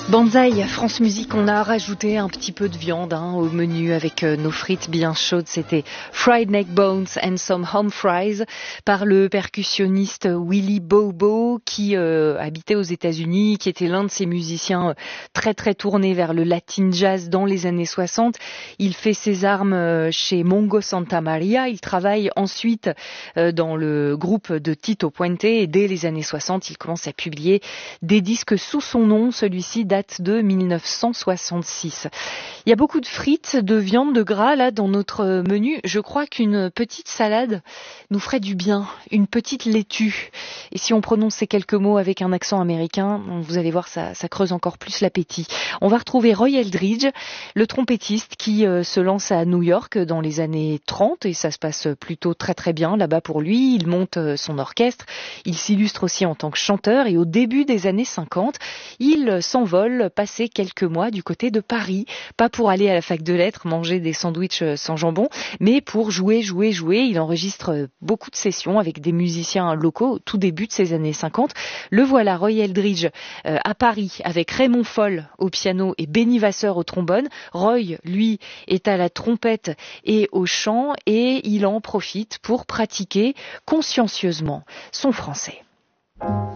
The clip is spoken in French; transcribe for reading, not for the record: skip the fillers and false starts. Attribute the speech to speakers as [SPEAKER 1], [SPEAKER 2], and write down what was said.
[SPEAKER 1] Banzai, France Musique, on a rajouté un petit peu de viande au menu avec nos frites bien chaudes. C'était Fried Neck Bones and Some Home Fries par le percussionniste Willie Bobo qui habitait aux États-Unis, qui était l'un de ces musiciens très très tournés vers le latin jazz dans les années 60. Il fait ses armes chez Mongo Santa Maria. Il travaille ensuite dans le groupe de Tito Puente et dès les années 60, il commence à publier des disques sous son nom. Celui-ci date de 1966. Il y a beaucoup de frites, de viande, de gras là dans notre menu. Je crois qu'une petite salade nous ferait du bien, une petite laitue. Et si on prononce ces quelques mots avec un accent américain, vous allez voir, ça creuse encore plus l'appétit. On va retrouver Roy Eldridge, le trompettiste qui se lance à New York dans les années 30 et ça se passe plutôt très très bien là-bas pour lui. Il monte son orchestre, il s'illustre aussi en tant que chanteur et au début des années 50, il s'envole passer quelques mois du côté de Paris, pas pour aller à la fac de lettres manger des sandwichs sans jambon, mais pour jouer. Il enregistre beaucoup de sessions avec des musiciens locaux au tout début de ces années 50. Le voilà, Roy Eldridge, à Paris avec Raymond Foll au piano et Benny Vasseur au trombone. Roy, lui, est à la trompette et au chant et il en profite pour pratiquer consciencieusement son français.